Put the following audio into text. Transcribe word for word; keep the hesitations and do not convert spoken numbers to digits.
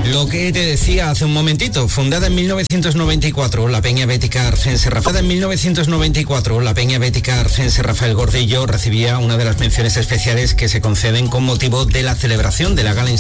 Lo que te decía hace un momentito, fundada en mil novecientos noventa y cuatro, la Peña Bética Arcense Rafael. En mil novecientos noventa y cuatro, la Peña Bética Arcense Rafael Gordillo recibía una de las menciones especiales que se conceden con motivo de la celebración de la gala